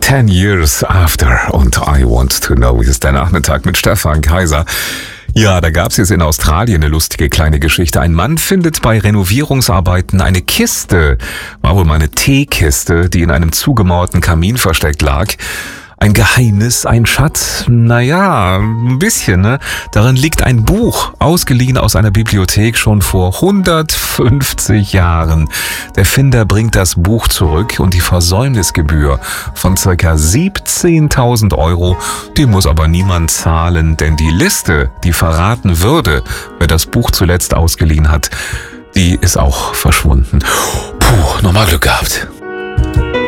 10 Years After und I Want to Know ist der Nachmittag mit Stefan Kaiser. Ja, da gab's jetzt in Australien eine lustige kleine Geschichte. Ein Mann findet bei Renovierungsarbeiten eine Kiste, war wohl mal eine Teekiste, die in einem zugemauerten Kamin versteckt lag. Ein Geheimnis, ein Schatz? Naja, ein bisschen, ne? Darin liegt ein Buch, ausgeliehen aus einer Bibliothek schon vor 150 Jahren. Der Finder bringt das Buch zurück und die Versäumnisgebühr von ca. 17.000 €, die muss aber niemand zahlen, denn die Liste, die verraten würde, wer das Buch zuletzt ausgeliehen hat, die ist auch verschwunden. Puh, nochmal Glück gehabt.